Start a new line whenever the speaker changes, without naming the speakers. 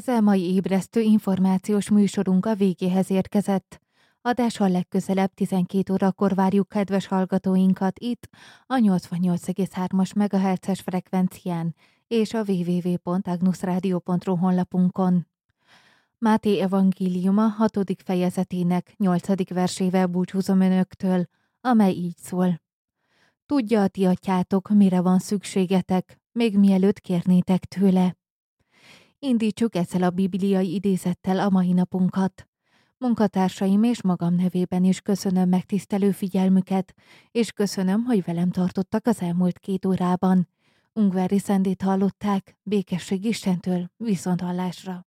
Ezzel mai ébresztő információs műsorunk a végéhez érkezett. Adással legközelebb 12 órakor várjuk kedves hallgatóinkat itt, a 88,3-as MHz-es frekvencián és a www.agnusradio.ru honlapunkon. Máté evangéliuma 6. fejezetének 8. versével búcsúzom önöktől, amely így szól. Tudja a ti atyátok, mire van szükségetek, még mielőtt kérnétek tőle. Indítsuk ezzel a bibliai idézettel a mai napunkat. Munkatársaim és magam nevében is köszönöm megtisztelő figyelmüket, és köszönöm, hogy velem tartottak az elmúlt 2 órában. Ungvári Szendét hallották, békesség Istentől, viszonthallásra.